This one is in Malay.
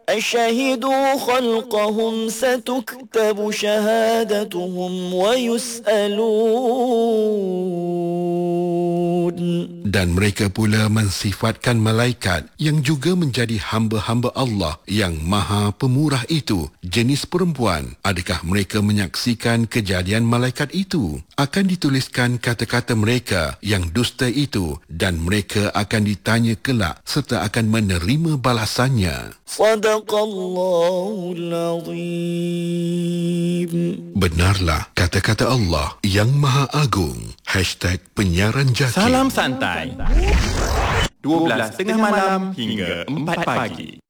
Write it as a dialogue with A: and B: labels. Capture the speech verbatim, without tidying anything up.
A: أشهدوا خلقهم ستكتب شهادتهم ويسألون.
B: Dan mereka pula mensifatkan malaikat yang juga menjadi hamba-hamba Allah yang maha pemurah itu, jenis perempuan. Adakah mereka menyaksikan kejadian malaikat itu? Akan dituliskan kata-kata mereka yang dusta itu dan mereka akan ditanya kelak serta akan menerima balasannya.
A: Sadaqallahul Azim.
B: Benarlah kata-kata Allah yang Maha Agung. Hashtag Penyiaran Jaki.
C: Salam santai. dua belas tengah malam hingga empat pagi.